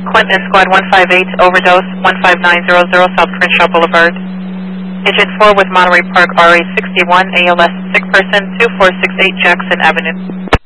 Clinton, Squad 158, overdose, 15900 South Crenshaw Boulevard. Engine 4 with Monterey Park, RA 61, ALS, sick person, 2468 Jackson Avenue.